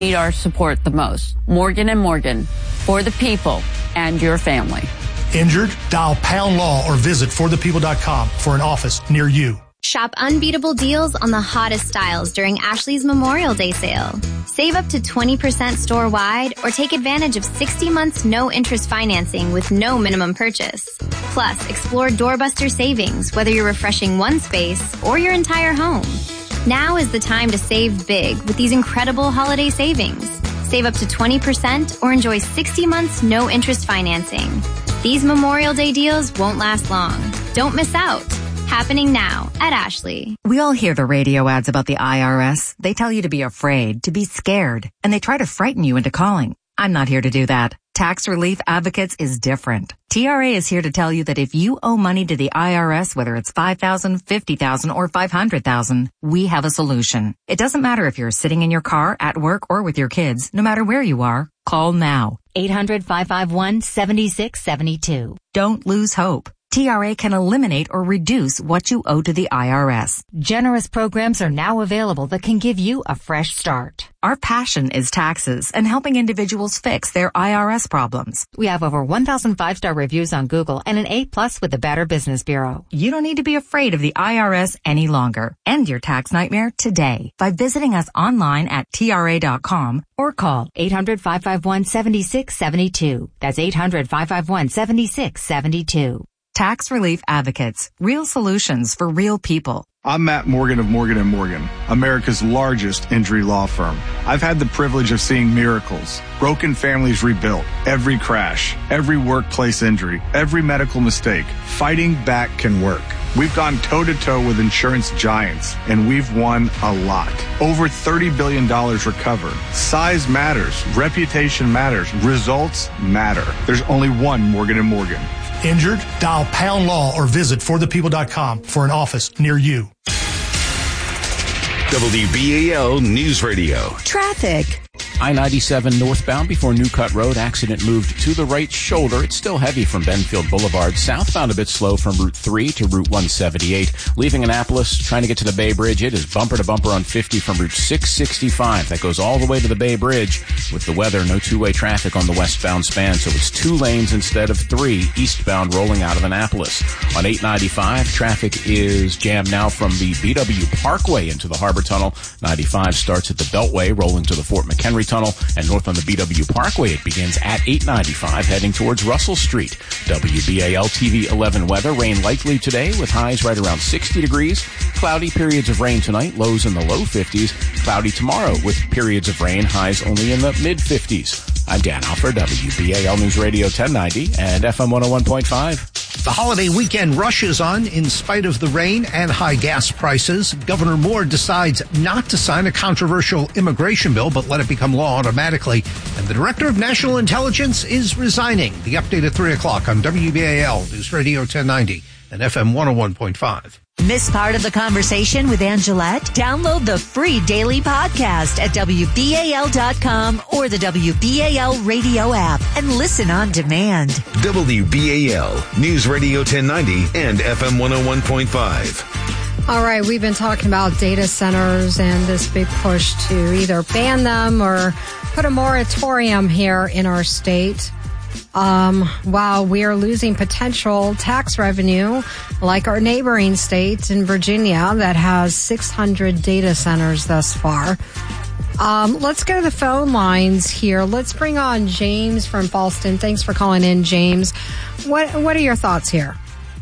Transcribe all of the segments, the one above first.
need our support the most. Morgan & Morgan, for the people and your family. Injured? Dial pound law or visit forthepeople.com for an office near you. Shop unbeatable deals on the hottest styles during Ashley's Memorial Day sale. Save up to 20% store-wide or take advantage of 60 months no-interest financing with no minimum purchase. Plus, explore doorbuster savings, whether you're refreshing one space or your entire home. Now is the time to save big with these incredible holiday savings. Save up to 20% or enjoy 60 months no-interest financing. These Memorial Day deals won't last long. Don't miss out. Happening now at Ashley. We all hear the radio ads about the IRS. They tell you to be afraid, to be scared, and they try to frighten you into calling. I'm not here to do that. Tax Relief Advocates is different. TRA is here to tell you that if you owe money to the IRS, whether it's $5,000, $50,000, or $500,000, we have a solution. It doesn't matter if you're sitting in your car, at work, or with your kids. No matter where you are, call now. 800-551-7672. Don't lose hope. TRA can eliminate or reduce what you owe to the IRS. Generous programs are now available that can give you a fresh start. Our passion is taxes and helping individuals fix their IRS problems. We have over 1,000 5-star reviews on Google and an A+ with the Better Business Bureau. You don't need to be afraid of the IRS any longer. End your tax nightmare today by visiting us online at TRA.com or call 800-551-7672. That's 800-551-7672. Tax Relief Advocates. Real solutions for real people. I'm Matt Morgan of Morgan & Morgan, America's largest injury law firm. I've had the privilege of seeing miracles, broken families rebuilt, every crash, every workplace injury, every medical mistake. Fighting back can work. We've gone toe-to-toe with insurance giants, and we've won a lot. Over $30 billion recovered. Size matters. Reputation matters. Results matter. There's only one Morgan & Morgan. Injured? Dial pound law or visit forthepeople.com for an office near you. WBAL News Radio. Traffic. I-97 northbound before New Cut Road. Accident moved to the right shoulder. It's still heavy from Benfield Boulevard. Southbound a bit slow from Route 3 to Route 178. Leaving Annapolis, trying to get to the Bay Bridge. It is bumper to bumper on 50 from Route 665. That goes all the way to the Bay Bridge. With the weather, no two-way traffic on the westbound span, so it's 2 lanes instead of 3 eastbound rolling out of Annapolis. On 895, traffic is jammed now from the BW Parkway into the Harbor Tunnel. 95 starts at the Beltway, rolling to the Fort McHenry Tunnel, and north on the BW Parkway it begins at 895 heading towards Russell Street. WBAL TV 11 weather. Rain likely today with highs right around 60 degrees. Cloudy periods of rain tonight, lows in the low 50s. Cloudy tomorrow with periods of rain, highs only in the mid 50s. I'm Dan Alford, WBAL News Radio 1090 and FM 101.5. The holiday weekend rushes on in spite of the rain and high gas prices. Governor Moore decides not to sign a controversial immigration bill, but let it become law automatically. And the Director of National Intelligence is resigning. The update at 3 o'clock on WBAL News Radio 1090 and FM 101.5. Miss part of the conversation with Angelette? Download the free daily podcast at WBAL.com or the WBAL radio app and listen on demand. WBAL News Radio 1090 and FM 101.5. All right, we've been talking about data centers and this big push to either ban them or put a moratorium here in our state. While we are losing potential tax revenue, like our neighboring state in Virginia that has 600 data centers thus far. Let's go to the phone lines here. Let's bring on James from Boston. Thanks for calling in, James. What are your thoughts here?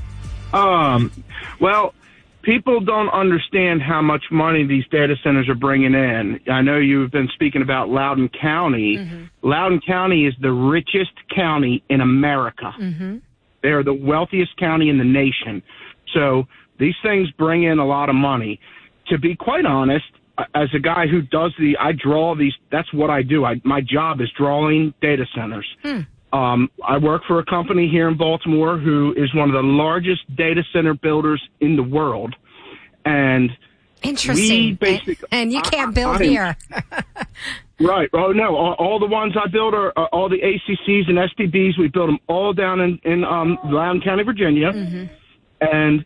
Well, people don't understand how much money these data centers are bringing in. I know you've been speaking about Loudoun County. Mm-hmm. Loudoun County is the richest county in America. Mm-hmm. They are the wealthiest county in the nation. So these things bring in a lot of money. To be quite honest, as a guy who I draw these, that's what I do. My job is drawing data centers. I work for a company here in Baltimore who is one of the largest data center builders in the world. And interesting. And you can't build here. Right. Oh, no. All the ones I build are all the ACCs and SPBs. We build them all down in Loudoun County, Virginia. Mm-hmm. And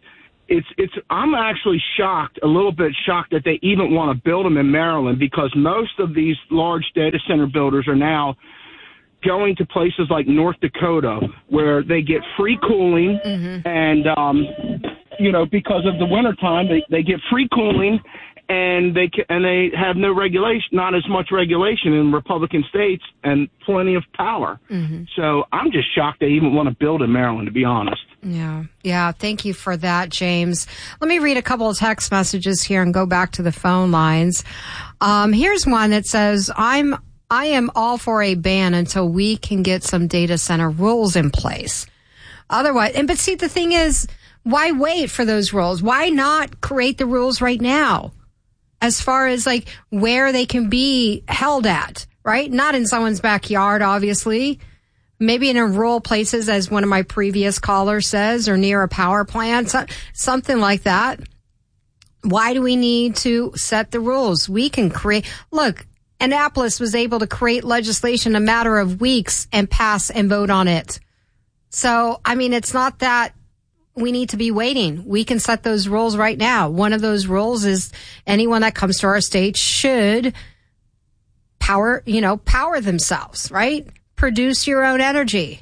I'm actually a little bit shocked that they even want to build them in Maryland, because most of these large data center builders are now going to places like North Dakota, where they get free cooling, and because of the wintertime, they get free cooling, and they have no regulation, not as much regulation in Republican states, and plenty of power. So I'm just shocked they even want to build in Maryland, to be honest. Yeah. Thank you for that, James. Let me read a couple of text messages here and go back to the phone lines. Here's one that says, I am all for a ban until we can get some data center rules in place. Otherwise, but see, the thing is, why wait for those rules? Why not create the rules right now? As far as like where they can be held at, right? Not in someone's backyard, obviously. Maybe in rural places, as one of my previous callers says, or near a power plant, something like that. Why do we need to set the rules? We can look, Annapolis was able to create legislation in a matter of weeks and pass and vote on it. So, I mean, it's not that we need to be waiting. We can set those rules right now. One of those rules is anyone that comes to our state should power themselves, right? Produce your own energy.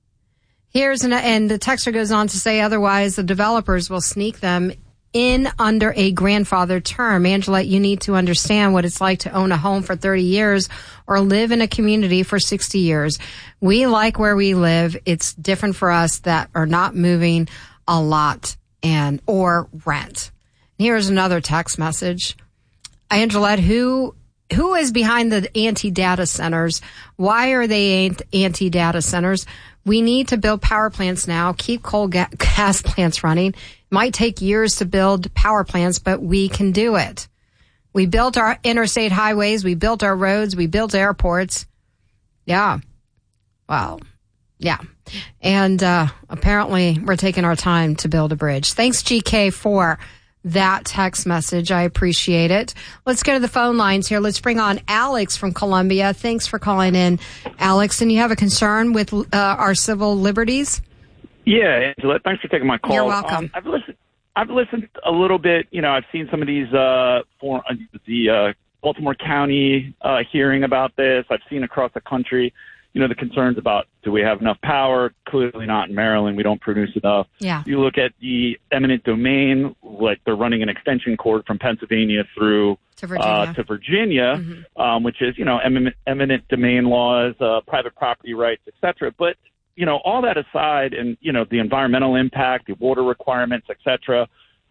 And the texter goes on to say, otherwise the developers will sneak them in under a grandfather term. Angelette, you need to understand what it's like to own a home for 30 years or live in a community for 60 years. We like where we live. It's different for us that are not moving a lot or rent. Here's another text message. Angelette, who is behind the anti-data centers? Why are they anti-data centers? We need to build power plants now, keep coal gas plants running. Might take years to build power plants, but we can do it. We built our interstate highways. We built our roads. We built airports. Yeah. Wow. Yeah. And apparently we're taking our time to build a bridge. Thanks, GK, for that text message. I appreciate it. Let's go to the phone lines here. Let's bring on Alex from Columbia. Thanks for calling in, Alex. And you have a concern with our civil liberties? Yeah, Angela, thanks for taking my call. You're welcome. I've listened a little bit. I've seen some of these the Baltimore County hearing about this. I've seen across the country, the concerns about, do we have enough power? Clearly not in Maryland. We don't produce enough. Yeah. You look at the eminent domain, like they're running an extension cord from Pennsylvania through to Virginia, which is, eminent domain laws, private property rights, et cetera. But, all that aside, and, the environmental impact, the water requirements, et cetera,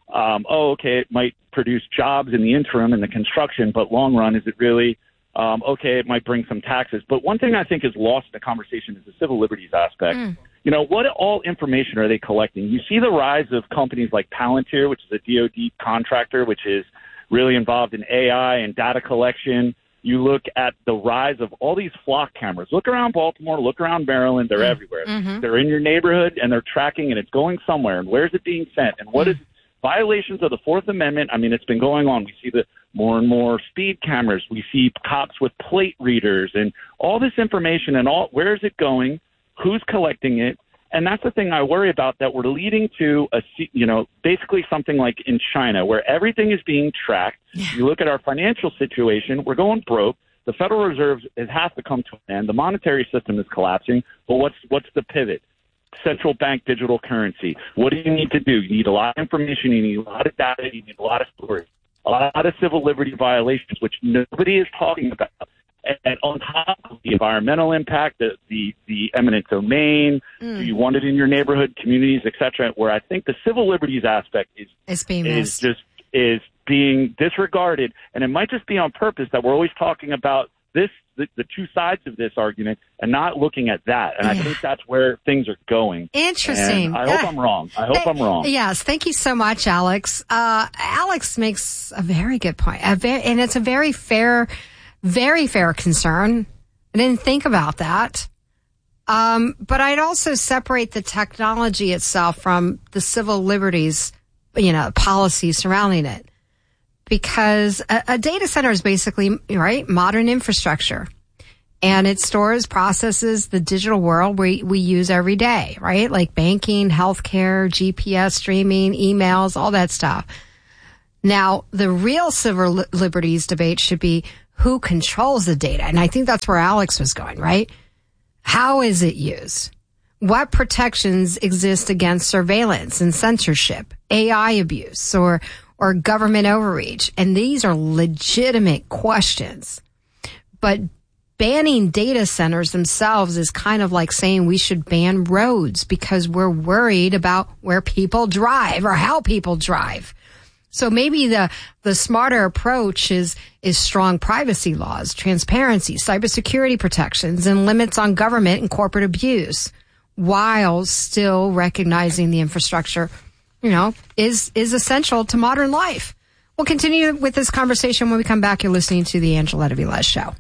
it might produce jobs in the interim in the construction, but long run, is it really it might bring some taxes. But one thing I think is lost in the conversation is the civil liberties aspect. What all information are they collecting? You see the rise of companies like Palantir, which is a DoD contractor, which is really involved in AI and data collection. You look at the rise of all these flock cameras. Look around Baltimore, look around Maryland. They're everywhere. They're in your neighborhood, and they're tracking, and it's going somewhere. And where's it being sent? And what is violations of the Fourth Amendment? I mean, it's been going on. We see the more and more speed cameras. We see cops with plate readers and all this information, and where is it going? Who's collecting it? And that's the thing I worry about, that we're leading to basically something like in China, where everything is being tracked. You look at our financial situation, we're going broke. The Federal Reserve has to come to an end. The monetary system is collapsing. But what's the pivot? Central bank digital currency. What do you need to do? You need a lot of information. You need a lot of data. You need a lot of storage. A lot of civil liberty violations, which nobody is talking about. And on top of the environmental impact, the eminent domain, do you want it in your neighborhood, communities, et cetera, where I think the civil liberties aspect is being disregarded. And it might just be on purpose that we're always talking about the two sides of this argument and not looking at that. And I think that's where things are going. Interesting. And I hope I'm wrong. I'm wrong. Yes. Thank you so much, Alex. Alex makes a very good point. And it's a very fair concern. I didn't think about that. But I'd also separate the technology itself from the civil liberties, policy surrounding it. Because a data center is basically, right, modern infrastructure. And it stores, processes the digital world we use every day, right? Like banking, healthcare, GPS, streaming, emails, all that stuff. Now, the real civil liberties debate should be who controls the data. And I think that's where Alex was going, right? How is it used? What protections exist against surveillance and censorship, AI abuse, or government overreach? And these are legitimate questions. But banning data centers themselves is kind of like saying we should ban roads because we're worried about where people drive or how people drive. So maybe the smarter approach is strong privacy laws, transparency, cybersecurity protections, and limits on government and corporate abuse, while still recognizing the infrastructure, is essential to modern life. We'll continue with this conversation when we come back. You're listening to the Angela Velez Show.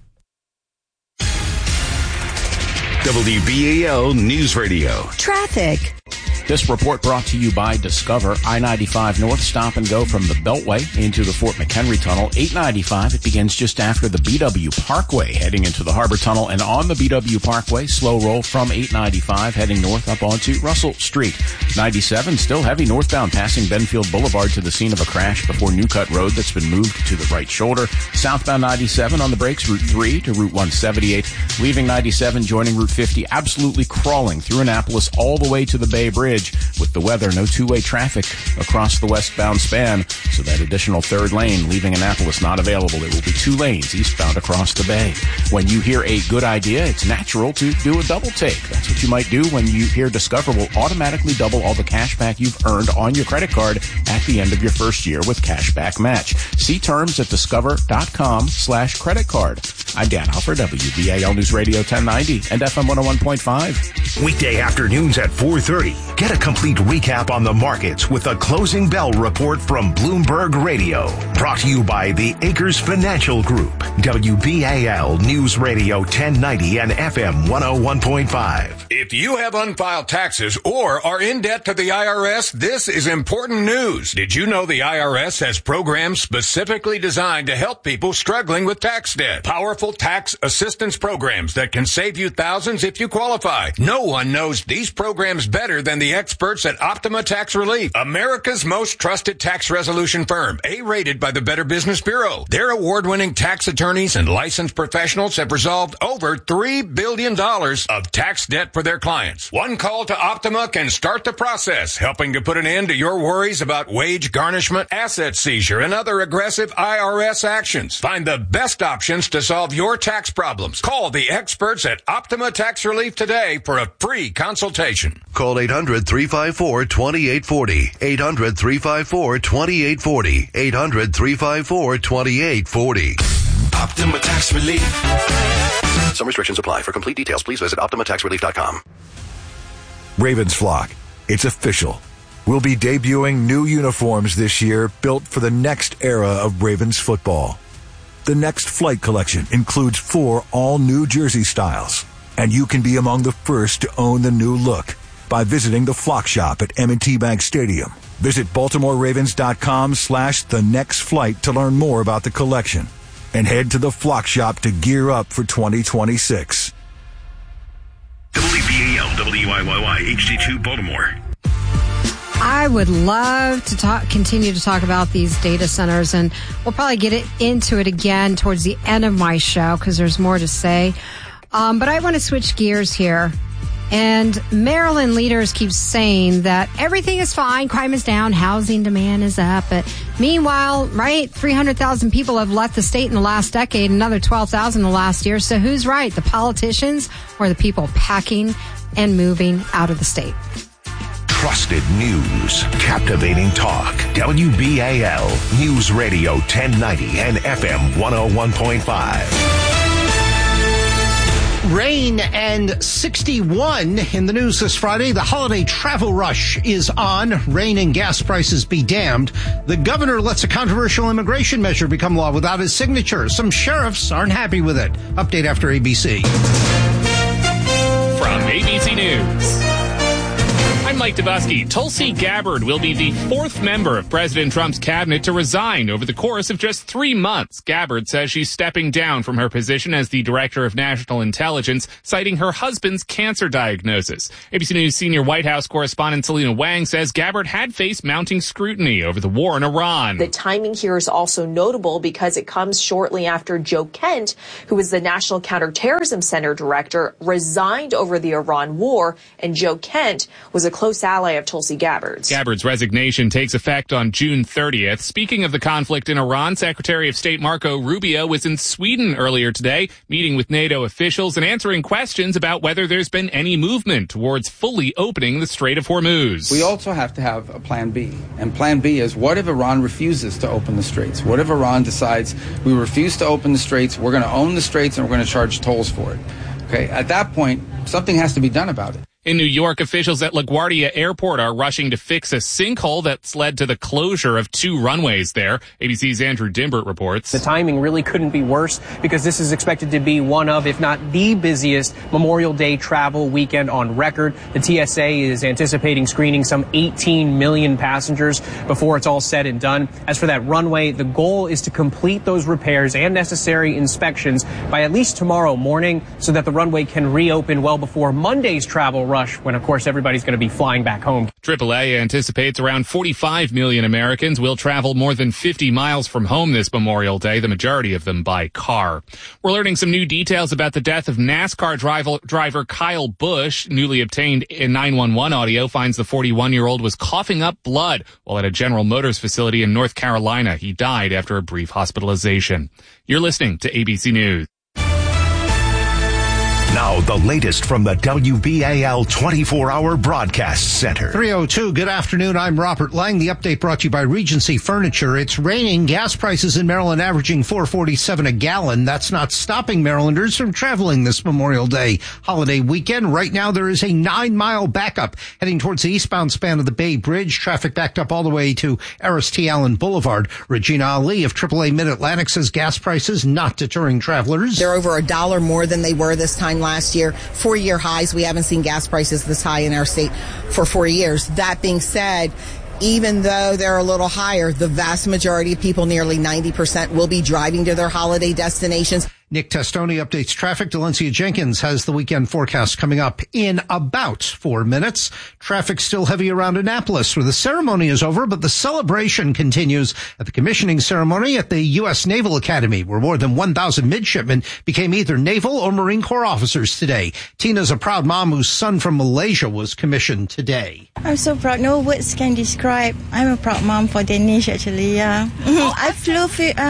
WBAL News Radio. Traffic. This report brought to you by Discover. I-95 North, stop and go from the Beltway into the Fort McHenry Tunnel. 895, it begins just after the BW Parkway, heading into the Harbor Tunnel. And on the BW Parkway, slow roll from 895, heading north up onto Russell Street. 97, still heavy northbound, passing Benfield Boulevard to the scene of a crash before New Cut Road that's been moved to the right shoulder. Southbound 97 on the brakes, Route 3 to Route 178. Leaving 97, joining Route 50, absolutely crawling through Annapolis all the way to the Bay Bridge. With the weather, no two-way traffic across the westbound span, so that additional third lane leaving Annapolis not available. It will be 2 lanes eastbound across the bay. When you hear a good idea, it's natural to do a double take. That's what you might do when you hear Discover will automatically double all the cash back you've earned on your credit card at the end of your first year with Cashback Match. See terms at discover.com/credit card. I'm Dan Alford, WBAL News Radio 1090 and FM 101.5. Weekday afternoons at 4:30. Get a complete recap on the markets with a closing bell report from Bloomberg Radio. Brought to you by the Acres Financial Group. WBAL News Radio 1090 and FM 101.5. If you have unfiled taxes or are in debt to the IRS, this is important news. Did you know the IRS has programs specifically designed to help people struggling with tax debt? Powerful tax assistance programs that can save you thousands if you qualify. No one knows these programs better than the experts at Optima Tax Relief, America's most trusted tax resolution firm, A-rated by the Better Business Bureau. Their award-winning tax attorneys and licensed professionals have resolved over $3 billion of tax debt for their clients. One call to Optima can start the process, helping to put an end to your worries about wage garnishment, asset seizure, and other aggressive IRS actions. Find the best options to solve your tax problems. Call the experts at Optima Tax Relief today for a free consultation. Call 800-354-2840. 800-354-2840. 800-354-2840. Optima Tax Relief. Some restrictions apply. For complete details, please visit OptimaTaxRelief.com. Ravens flock. It's official. We'll be debuting new uniforms this year built for the next era of Ravens football. The Next Flight collection includes 4 all-new jersey styles, and you can be among the first to own the new look by visiting the Flock Shop at M&T Bank Stadium. Visit BaltimoreRavens.com/thenextflight to learn more about the collection, and head to the Flock Shop to gear up for 2026. WBAL, WIYY, HD2 Baltimore. I would love to continue to talk about these data centers, and we'll probably get into it again towards the end of my show because there's more to say. But I want to switch gears here. And Maryland leaders keep saying that everything is fine, crime is down, housing demand is up. But meanwhile, right, 300,000 people have left the state in the last decade, another 12,000 in the last year. So who's right, the politicians or the people packing and moving out of the state? Trusted news, captivating talk. WBAL News Radio 1090 and FM 101.5. Rain and 61 in the news this Friday. The holiday travel rush is on. Rain and gas prices be damned. The governor lets a controversial immigration measure become law without his signature. Some sheriffs aren't happy with it. Update after ABC. From ABC News, I'm Mike Dubusky. Tulsi Gabbard will be the fourth member of President Trump's cabinet to resign over the course of just 3 months. Gabbard says she's stepping down from her position as the Director of National Intelligence, citing her husband's cancer diagnosis. ABC News senior White House correspondent Selena Wang says Gabbard had faced mounting scrutiny over the war in Iran. The timing here is also notable because it comes shortly after Joe Kent, who is the National Counterterrorism Center director, resigned over the Iran war, and Joe Kent was a close ally of Tulsi Gabbard's. Gabbard's resignation takes effect on June 30th. Speaking of the conflict in Iran, Secretary of State Marco Rubio was in Sweden earlier today, meeting with NATO officials and answering questions about whether there's been any movement towards fully opening the Strait of Hormuz. We also have to have a plan B. And plan B is, what if Iran refuses to open the straits? What if Iran decides we refuse to open the straits, we're going to own the straits, and we're going to charge tolls for it? Okay, at that point, something has to be done about it. In New York, officials at LaGuardia Airport are rushing to fix a sinkhole that's led to the closure of 2 runways there. ABC's Andrew Dimbert reports. The timing really couldn't be worse because this is expected to be one of, if not the busiest Memorial Day travel weekend on record. The TSA is anticipating screening some 18 million passengers before it's all said and done. As for that runway, the goal is to complete those repairs and necessary inspections by at least tomorrow morning so that the runway can reopen well before Monday's travel rush, when, of course, everybody's going to be flying back home. AAA anticipates around 45 million Americans will travel more than 50 miles from home this Memorial Day, the majority of them by car. We're learning some new details about the death of NASCAR driver Kyle Busch. Newly obtained 911 audio finds the 41-year-old was coughing up blood while at a General Motors facility in North Carolina. He died after a brief hospitalization. You're listening to ABC News. Now, the latest from the WBAL 24-hour broadcast center. 3:02, good afternoon. I'm Robert Lang. The update brought to you by Regency Furniture. It's raining. Gas prices in Maryland averaging $4.47 a gallon. That's not stopping Marylanders from traveling this Memorial Day holiday weekend. Right now, there is a 9-mile backup heading towards the eastbound span of the Bay Bridge. Traffic backed up all the way to Aris T. Allen Boulevard. Regina Ali of AAA Mid-Atlantic says gas prices not deterring travelers. They're over $1 more than they were this time last year. 4-year highs. We haven't seen gas prices this high in our state for 4 years. That being said, even though they're a little higher, the vast majority of people, nearly 90%, will be driving to their holiday destinations. Nick Testoni updates traffic. Delencia Jenkins has the weekend forecast coming up in about 4 minutes. Traffic still heavy around Annapolis, where the ceremony is over, but the celebration continues at the commissioning ceremony at the U.S. Naval Academy, where more than 1,000 midshipmen became either Naval or Marine Corps officers today. Tina's a proud mom whose son from Malaysia was commissioned today. I'm so proud. No words can describe. I'm a proud mom for Danish, actually, yeah. I flew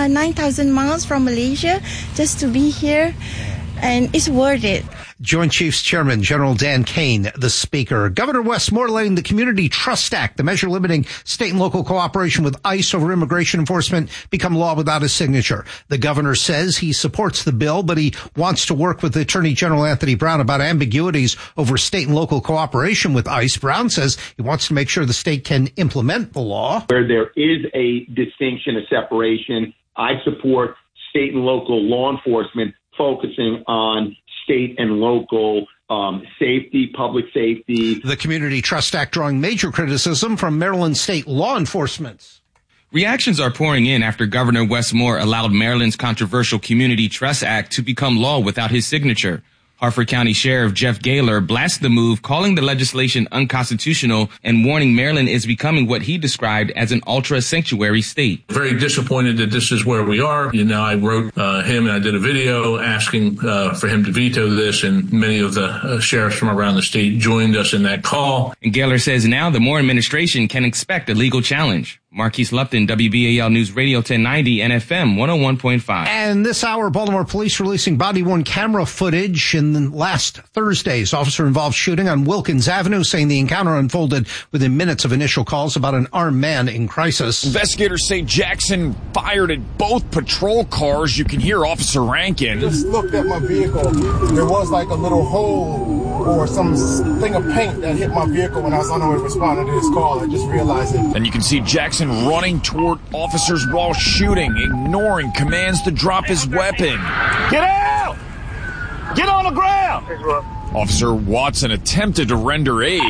9,000 miles from Malaysia just to be here, and it's worth it. Joint Chiefs Chairman General Dan Kane, the Speaker. Governor Wes Moore letting the Community Trust Act, the measure limiting state and local cooperation with ICE over immigration enforcement, become law without his signature. The governor says he supports the bill, but he wants to work with Attorney General Anthony Brown about ambiguities over state and local cooperation with ICE. Brown says he wants to make sure the state can implement the law. Where there is a distinction, a separation, I support state and local law enforcement focusing on state and local safety, public safety. The Community Trust Act drawing major criticism from Maryland state law enforcement. Reactions are pouring in after Governor Wes Moore allowed Maryland's controversial Community Trust Act to become law without his signature. Harford County Sheriff Jeff Gaylor blasted the move, calling the legislation unconstitutional and warning Maryland is becoming what he described as an ultra-sanctuary state. Very disappointed that this is where we are. You know, I wrote him and I did a video asking for him to veto this, and many of the sheriffs from around the state joined us in that call. And Gaylor says now the Moore administration can expect a legal challenge. Marquise Lupton, WBAL News Radio 1090 and FM 101.5. And this hour, Baltimore police releasing body-worn camera footage in last Thursday's officer-involved shooting on Wilkins Avenue, saying the encounter unfolded within minutes of initial calls about an armed man in crisis. Investigators say Jackson fired at both patrol cars. You can hear Officer Rankin. Just looked at my vehicle. There was like a little hole or some thing of paint that hit my vehicle when I was on the way responding to his call. I just realized it. And you can see Jackson running toward officers while shooting, ignoring commands to drop his weapon. Get out! Get on the ground! Officer Watson attempted to render aid.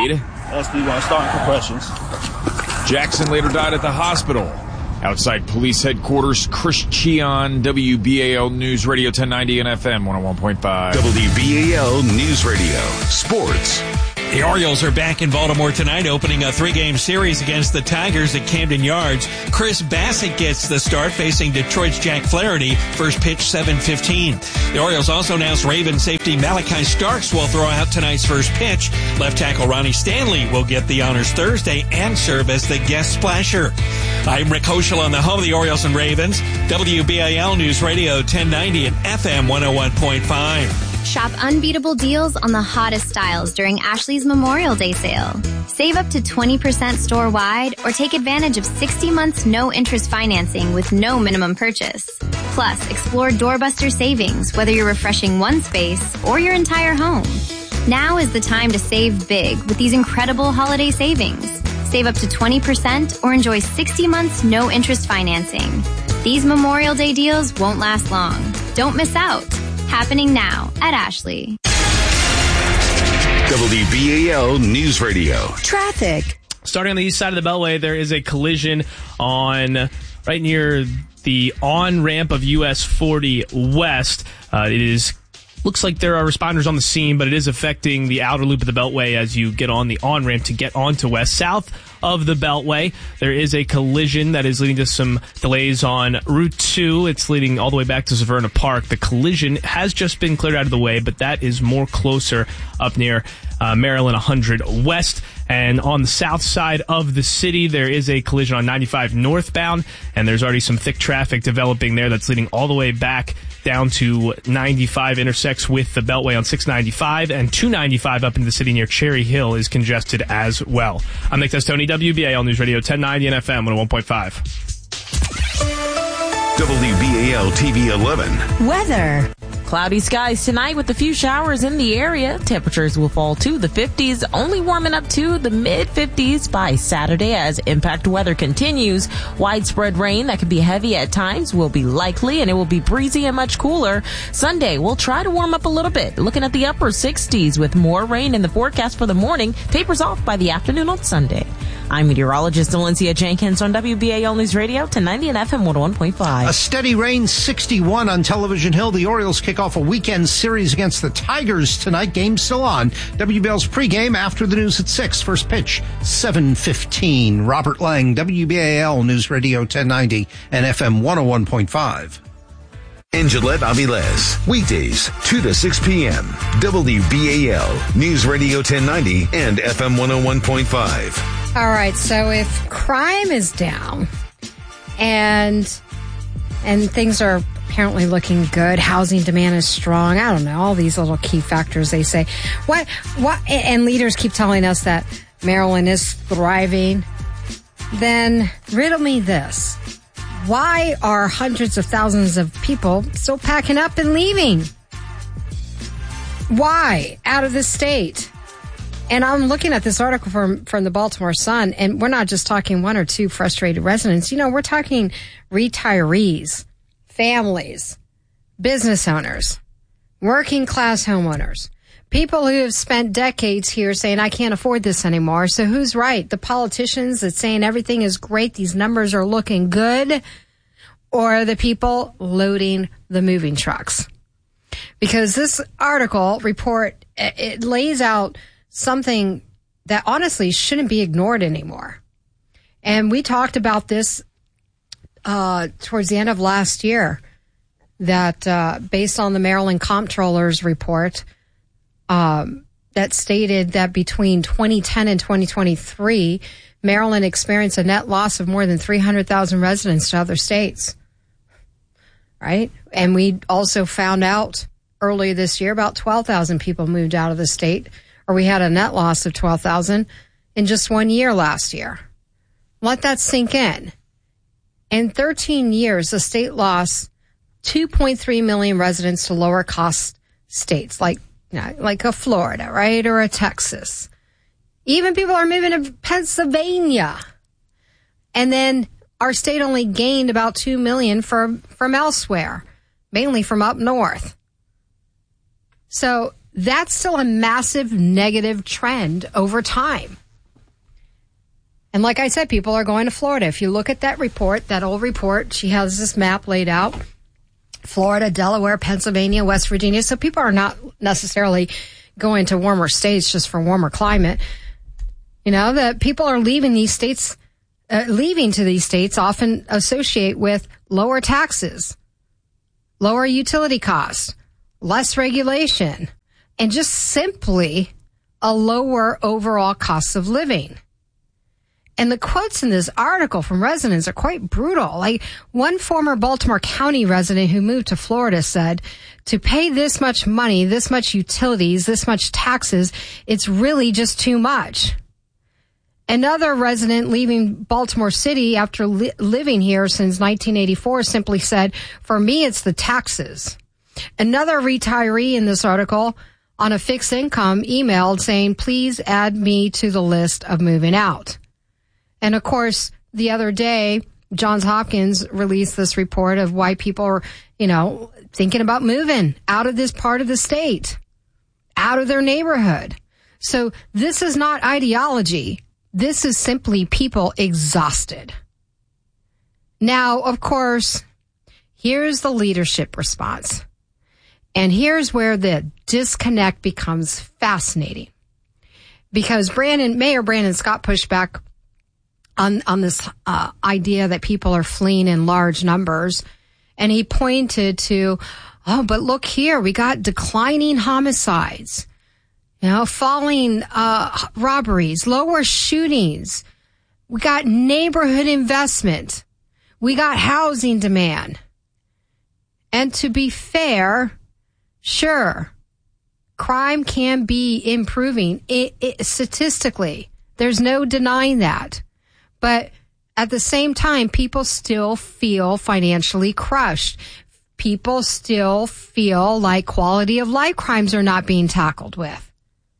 That's the starting compressions. Jackson later died at the hospital. Outside police headquarters, Chris Cheon, WBAL News Radio 1090 and FM 101.5. WBAL News Radio. Sports. The Orioles are back in Baltimore tonight, opening a 3-game series against the Tigers at Camden Yards. Chris Bassett gets the start, facing Detroit's Jack Flaherty. First pitch, 7:15. The Orioles also announced Ravens safety Malachi Starks will throw out tonight's first pitch. Left tackle Ronnie Stanley will get the honors Thursday and serve as the guest splasher. I'm Rick Hoschel on the home of the Orioles and Ravens, WBAL News Radio 1090 and FM 101.5. Shop unbeatable deals on the hottest styles during Ashley's Memorial Day sale. Save up to 20% store-wide or take advantage of 60 months no-interest financing with no minimum purchase. Plus, explore doorbuster savings, whether you're refreshing one space or your entire home. Now is the time to save big with these incredible holiday savings. Save up to 20% or enjoy 60 months no-interest financing. These Memorial Day deals won't last long. Don't miss out. Happening now at Ashley. WBAL News Radio. Traffic. Starting on the east side of the Beltway, there is a collision right near the on-ramp of US 40 West. Looks like there are responders on the scene, but it is affecting the outer loop of the Beltway as you get on the on-ramp to get onto West. South of the Beltway, there is a collision that is leading to some delays on Route 2. It's leading all the way back to Severna Park. The collision has just been cleared out of the way, but that is more closer up near Maryland 100 West. And on the south side of the city, there is a collision on 95 northbound, and there's already some thick traffic developing there that's leading all the way back down to 95, intersects with the Beltway on 695, and 295 up into the city near Cherry Hill is congested as well. I'm Nick Testoni, WBAL News Radio 1090 and FM 101.5. WBAL TV 11. Weather. Cloudy skies tonight with a few showers in the area. Temperatures will fall to the 50s, only warming up to the mid-50s by Saturday as impact weather continues. Widespread rain that can be heavy at times will be likely, and it will be breezy and much cooler. Sunday, we'll try to warm up a little bit, looking at the upper 60s with more rain in the forecast for the morning. Tapers off by the afternoon on Sunday. I'm meteorologist Valencia Jenkins on WBAL News Radio 1090 and FM 101.5. A steady rain, 61 on Television Hill. The Orioles kick off a weekend series against the Tigers tonight. Game still on. WBAL's pregame after the news at 6. First pitch, 7:15. Robert Lang, WBAL News Radio 1090 and FM 101.5. Angelette Aviles, weekdays, 2 to 6 p.m. WBAL News Radio 1090 and FM 101.5. All right, so if crime is down and things are apparently looking good, housing demand is strong, I don't know, all these little key factors they say. What and leaders keep telling us that Maryland is thriving, then riddle me this. Why are hundreds of thousands of people still packing up and leaving? Why? Out of the state. And I'm looking at this article from the Baltimore Sun, and we're not just talking one or two frustrated residents. You know, we're talking retirees, families, business owners, working class homeowners, people who have spent decades here saying, I can't afford this anymore. So who's right? The politicians that's saying everything is great, these numbers are looking good, or the people loading the moving trucks? Because this report, it lays out something that honestly shouldn't be ignored anymore. And we talked about this towards the end of last year, that based on the Maryland Comptroller's report, that stated that between 2010 and 2023, Maryland experienced a net loss of more than 300,000 residents to other states. Right? And we also found out earlier this year about 12,000 people moved out of the state, or we had a net loss of 12,000 in just 1 year last year. Let that sink in. In 13 years, the state lost 2.3 million residents to lower cost states like a Florida, right? Or a Texas. Even people are moving to Pennsylvania. And then our state only gained about 2 million from elsewhere, mainly from up north. So that's still a massive negative trend over time. And like I said, people are going to Florida. If you look at that report, that old report, she has this map laid out. Florida, Delaware, Pennsylvania, West Virginia. So people are not necessarily going to warmer states just for warmer climate. You know, that people are leaving these states, leaving to these states often associate with lower taxes, lower utility costs, less regulation, and just simply a lower overall cost of living. And the quotes in this article from residents are quite brutal. Like one former Baltimore County resident who moved to Florida said, to pay this much money, this much utilities, this much taxes, it's really just too much. Another resident leaving Baltimore City after living here since 1984 simply said, for me, it's the taxes. Another retiree in this article on a fixed income emailed saying, please add me to the list of moving out. And of course, the other day, Johns Hopkins released this report of why people are, you know, thinking about moving out of this part of the state, out of their neighborhood. So this is not ideology. This is simply people exhausted. Now, of course, here's the leadership response. And here's where the disconnect becomes fascinating. Because Mayor Brandon Scott pushed back on this idea that people are fleeing in large numbers. And he pointed to, oh, but look here, we got declining homicides, you know, falling robberies, lower shootings. We got neighborhood investment. We got housing demand. And to be fair, sure, crime can be improving statistically. There's no denying that. But at the same time, people still feel financially crushed. People still feel like quality of life crimes are not being tackled with.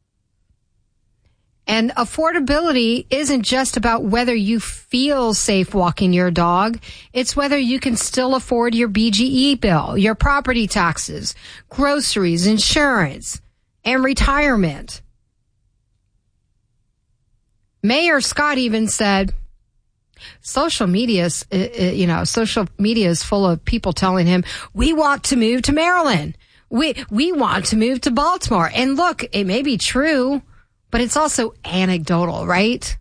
And affordability isn't just about whether you feel safe walking your dog. It's whether you can still afford your BGE bill, your property taxes, groceries, insurance, and retirement. Mayor Scott even said, social media is full of people telling him, we want to move to Maryland. We want to move to Baltimore. And look, it may be true, but it's also anecdotal, right?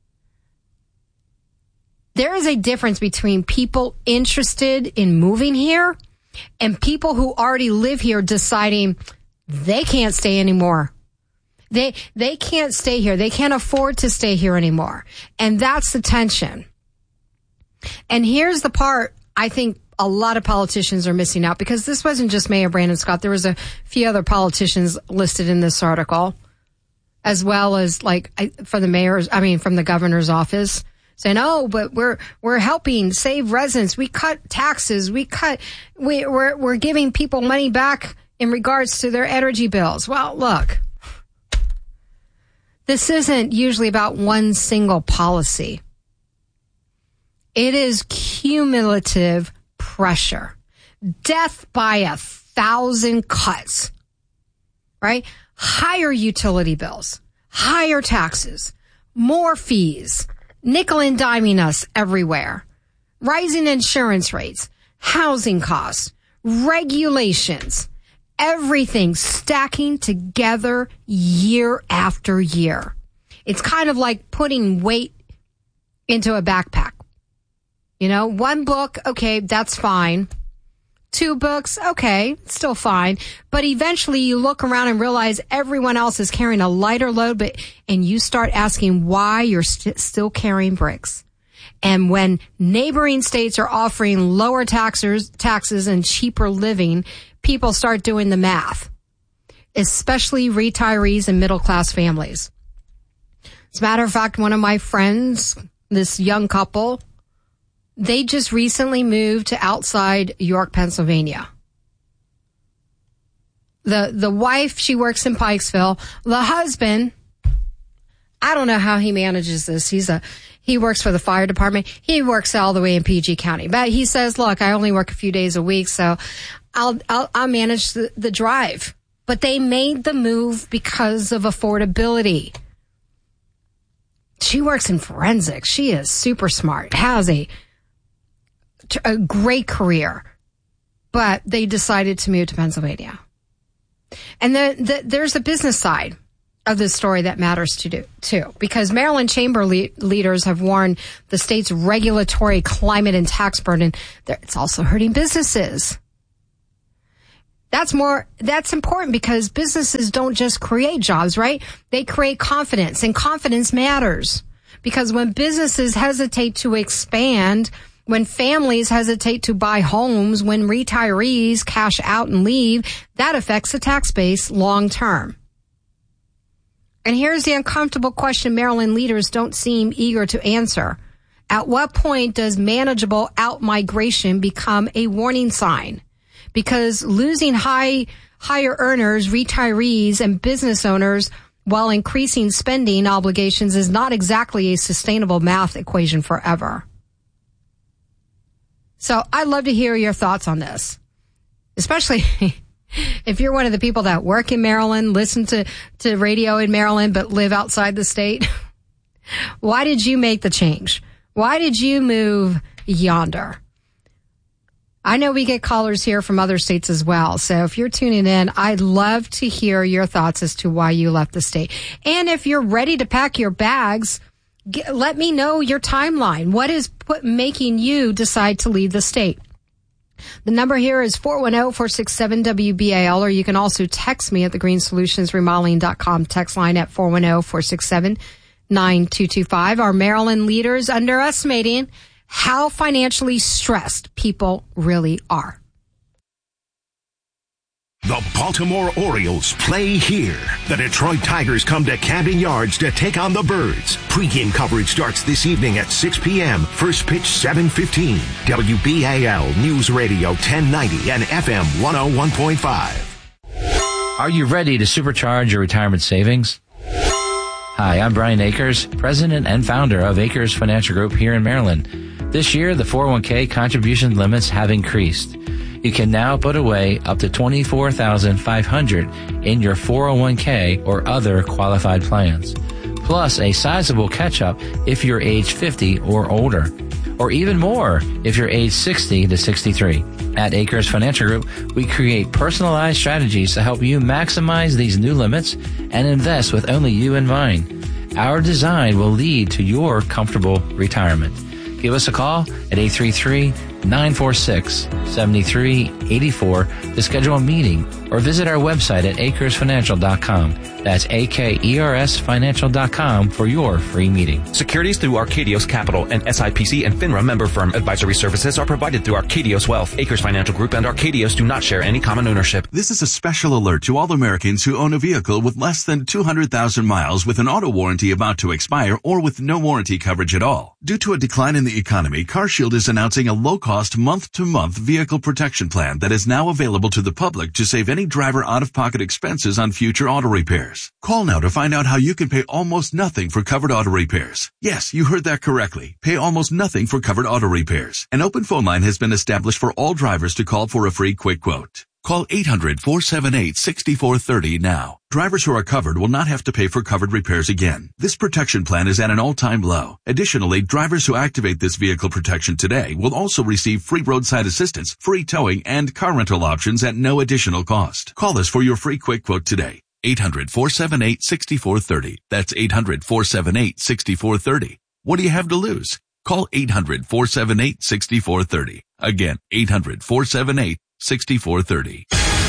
There is a difference between people interested in moving here and people who already live here deciding they can't stay anymore. They can't stay here. They can't afford to stay here anymore. And that's the tension. And here's the part I think a lot of politicians are missing out, because this wasn't just Mayor Brandon Scott. There was a few other politicians listed in this article, as well as from the governor's office saying, oh, but we're helping save residents. We cut taxes. We're giving people money back in regards to their energy bills. Well, look. This isn't usually about one single policy. It is cumulative pressure. Death by 1,000 cuts, right? Higher utility bills, higher taxes, more fees, nickel and diming us everywhere, rising insurance rates, housing costs, regulations, everything stacking together year after year. It's kind of like putting weight into a backpack. You know, one book, okay, that's fine. 2 books, okay, still fine. But eventually you look around and realize everyone else is carrying a lighter load, and you start asking why you're still carrying bricks. And when neighboring states are offering lower taxes and cheaper living, people start doing the math, especially retirees and middle-class families. As a matter of fact, one of my friends, this young couple, they just recently moved to outside York, Pennsylvania. The wife, she works in Pikesville. The husband, I don't know how he manages this. He works for the fire department. He works all the way in PG County. But he says, look, I only work a few days a week, so I'll manage the drive. But they made the move because of affordability. She works in forensics. She is super smart, has a great career, but they decided to move to Pennsylvania. And there's a business side of this story that matters too, because Maryland chamber leaders have warned the state's regulatory climate and tax burden. It's also hurting businesses. That's important because businesses don't just create jobs, right? They create confidence, and confidence matters because when businesses hesitate to expand, when families hesitate to buy homes, when retirees cash out and leave, that affects the tax base long term. And here's the uncomfortable question Maryland leaders don't seem eager to answer. At what point does manageable out-migration become a warning sign? Because losing higher earners, retirees, and business owners while increasing spending obligations is not exactly a sustainable math equation forever. So I'd love to hear your thoughts on this, especially if you're one of the people that work in Maryland, listen to radio in Maryland, but live outside the state. Why did you make the change? Why did you move yonder? I know we get callers here from other states as well. So if you're tuning in, I'd love to hear your thoughts as to why you left the state. And if you're ready to pack your bags, let me know your timeline. What is making you decide to leave the state? The number here is 410-467-WBAL, or you can also text me at thegreenssolutionsremodeling.com text line at 410-467-9225. Our Maryland leaders underestimating how financially stressed people really are. The Baltimore Orioles play here. The Detroit Tigers come to Camden Yards to take on the Birds. Pre-game coverage starts this evening at 6 p.m. First pitch 7:15. WBAL News Radio 1090 and FM 101.5. Are you ready to supercharge your retirement savings? Hi, I'm Brian Akers, president and founder of Akers Financial Group here in Maryland. This year, the 401k contribution limits have increased. You can now put away up to $24,500 in your 401k or other qualified plans, plus a sizable catch-up if you're age 50 or older, or even more if you're age 60 to 63. At Akers Financial Group, we create personalized strategies to help you maximize these new limits and invest with only you in mind. Our design will lead to your comfortable retirement. Give us a call at 833-946-7384 to schedule a meeting or visit our website at akersfinancial.com. That's AKERSfinancial.com for your free meeting. Securities through Arcadios Capital and SIPC and FINRA member firm. Advisory services are provided through Arcadios Wealth. Akers Financial Group and Arcadios do not share any common ownership. This is a special alert to all Americans who own a vehicle with less than 200,000 miles with an auto warranty about to expire or with no warranty coverage at all. Due to a decline in the economy, CarShield is announcing a low-cost month-to-month vehicle protection plan that is now available to the public to save any driver out-of-pocket expenses on future auto repairs. Call now to find out how you can pay almost nothing for covered auto repairs. Yes, you heard that correctly. Pay almost nothing for covered auto repairs. An open phone line has been established for all drivers to call for a free quick quote. Call 800-478-6430 now. Drivers who are covered will not have to pay for covered repairs again. This protection plan is at an all-time low. Additionally, drivers who activate this vehicle protection today will also receive free roadside assistance, free towing, and car rental options at no additional cost. Call us for your free quick quote today. 800-478-6430. That's 800-478-6430. What do you have to lose? Call 800-478-6430. Again, 800-478-6430.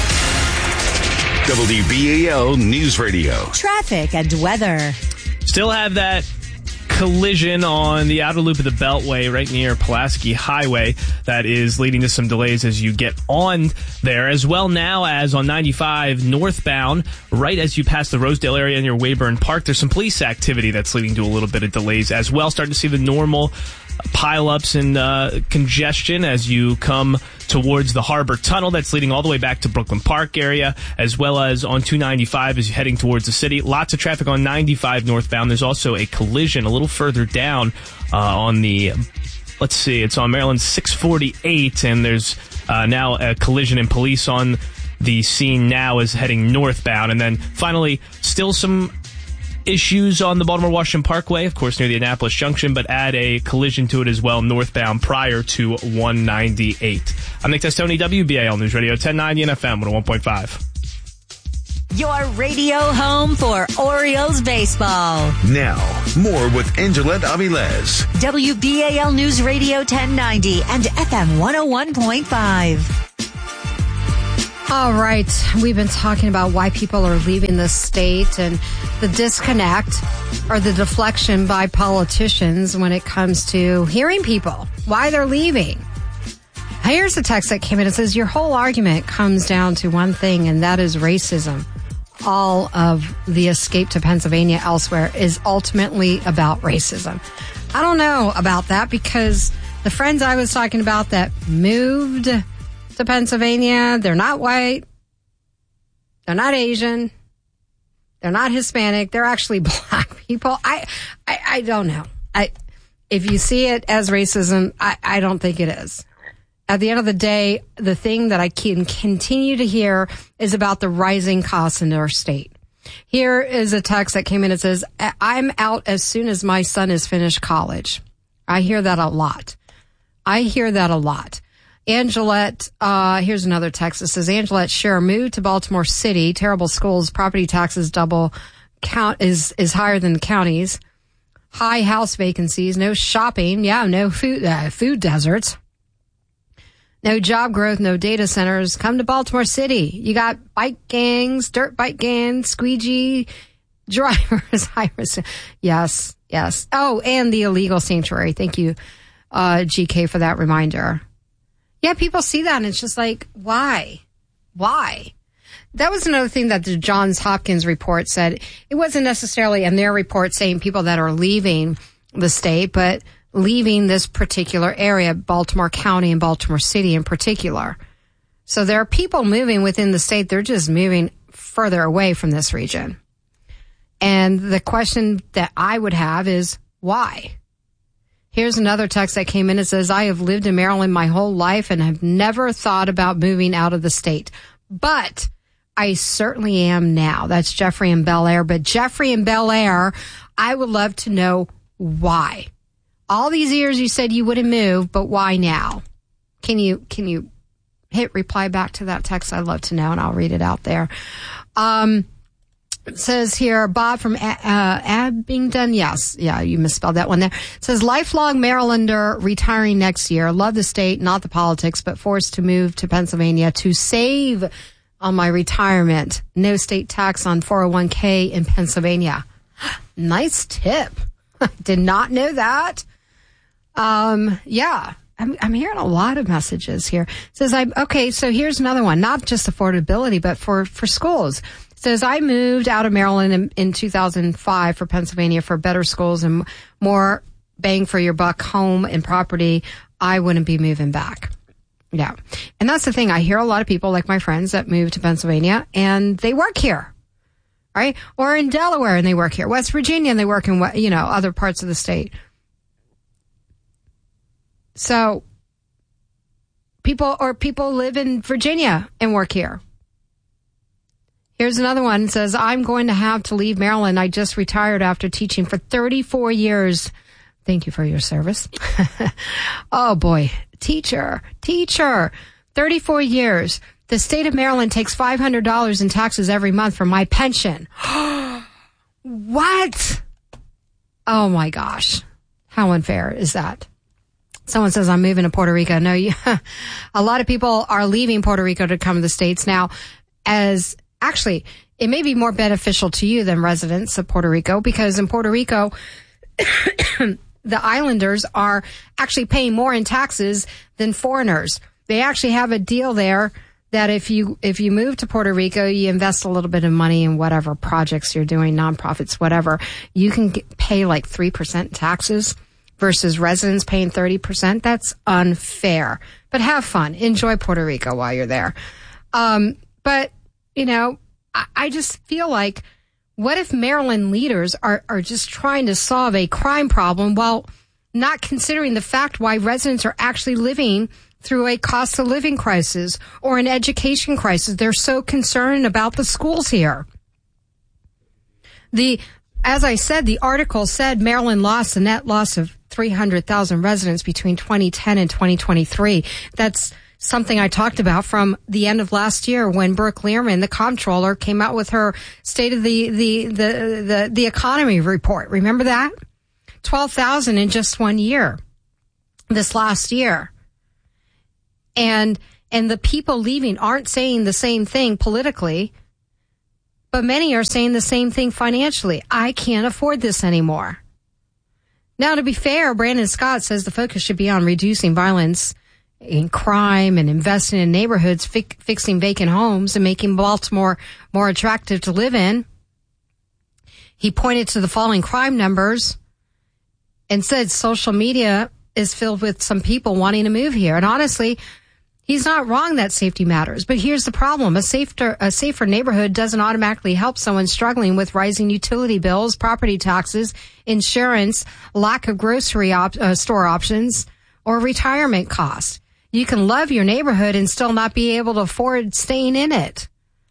WBAL News Radio. Traffic and weather. Still have that collision on the outer loop of the Beltway right near Pulaski Highway that is leading to some delays as you get on there, as well now as on 95 northbound, right as you pass the Rosedale area near Weyburn Park. There's some police activity that's leading to a little bit of delays as well. Starting to see the normal pile-ups and congestion as you come towards the Harbor Tunnel that's leading all the way back to Brooklyn Park area, as well as on 295 as you're heading towards the city. Lots of traffic on 95 northbound. There's also a collision a little further down on the, let's see, it's on Maryland 648, and there's now a collision, and police on the scene now is heading northbound. And then finally, still some issues on the Baltimore-Washington Parkway, of course, near the Annapolis Junction, but add a collision to it as well northbound prior to 198. I'm Nick Testoni, WBAL News Radio 1090 and FM 101.5. Your radio home for Orioles baseball. Now, more with Angelette Avilés. WBAL News Radio 1090 and FM 101.5. All right. We've been talking about why people are leaving the state and the disconnect or the deflection by politicians when it comes to hearing people, why they're leaving. Here's a text that came in. It says, your whole argument comes down to one thing, and that is racism. All of the escape to Pennsylvania elsewhere is ultimately about racism. I don't know about that because the friends I was talking about that moved to Pennsylvania, they're not white, they're not Asian, they're not Hispanic, they're actually black people. I don't know. If you see it as racism, I don't think it is. At the end of the day, the thing that I can continue to hear is about the rising costs in our state. Here is a text that came in. It says, I'm out as soon as my son is finished college. I hear that a lot. Angelette, here's another text. It says, Angelette, sure, moved to Baltimore City. Terrible schools, property taxes double, count is higher than the counties. High house vacancies, no shopping. Yeah, no food deserts. No job growth, no data centers. Come to Baltimore City. You got bike gangs, dirt bike gangs, squeegee drivers. Yes. Oh, and the illegal sanctuary. Thank you, GK, for that reminder. Yeah, people see that and it's just like, why? That was another thing that the Johns Hopkins report said. It wasn't necessarily in their report saying people that are leaving the state, but leaving this particular area, Baltimore County and Baltimore City in particular. So there are people moving within the state. They're just moving further away from this region. And the question that I would have is, why? Here's another text that came in. It says, I have lived in Maryland my whole life and have never thought about moving out of the state. But I certainly am now. That's Jeffrey in Bel Air. But Jeffrey in Bel Air, I would love to know why. All these years you said you wouldn't move, but why now? Can you hit reply back to that text? I'd love to know, and I'll read it out there. It says here, Bob from Abingdon. Yes. Yeah, you misspelled that one there. It says, lifelong Marylander retiring next year. Love the state, not the politics, but forced to move to Pennsylvania to save on my retirement. No state tax on 401k in Pennsylvania. Nice tip. Did not know that. Yeah, I'm hearing a lot of messages here. It says, okay, so here's another one, not just affordability, but for schools. It says, I moved out of Maryland in 2005 for Pennsylvania for better schools and more bang for your buck, home and property. I wouldn't be moving back. Yeah. And that's the thing. I hear a lot of people like my friends that move to Pennsylvania and they work here, right? Or in Delaware and they work here, West Virginia and they work in, other parts of the state. So people live in Virginia and work here. Here's another one. It says, I'm going to have to leave Maryland. I just retired after teaching for 34 years. Thank you for your service. Oh boy. Teacher, 34 years. The state of Maryland takes $500 in taxes every month from my pension. What? Oh my gosh. How unfair is that? Someone says, I'm moving to Puerto Rico. No, a lot of people are leaving Puerto Rico to come to the States now. Actually, it may be more beneficial to you than residents of Puerto Rico, because in Puerto Rico, the islanders are actually paying more in taxes than foreigners. They actually have a deal there that if you move to Puerto Rico, you invest a little bit of money in whatever projects you're doing, nonprofits, whatever, you can pay like 3% taxes versus residents paying 30%. That's unfair. But have fun. Enjoy Puerto Rico while you're there. But, I just feel like, what if Maryland leaders are just trying to solve a crime problem while not considering the fact why residents are actually living through a cost of living crisis or an education crisis? They're so concerned about the schools here. The as I said, the article said Maryland lost a net loss of 300,000 residents between 2010 and 2023. That's something I talked about from the end of last year when Brooke Learman, the comptroller, came out with her State of the Economy report. Remember that? 12,000 in just 1 year, this last year. And the people leaving aren't saying the same thing politically, but many are saying the same thing financially. I can't afford this anymore. Now, to be fair, Brandon Scott says the focus should be on reducing violence and crime and investing in neighborhoods, fixing vacant homes and making Baltimore more attractive to live in. He pointed to the falling crime numbers and said social media is filled with some people wanting to move here. And honestly, he's not wrong that safety matters. But here's the problem. A safer neighborhood doesn't automatically help someone struggling with rising utility bills, property taxes, insurance, lack of grocery store options, or retirement costs. You can love your neighborhood and still not be able to afford staying in it.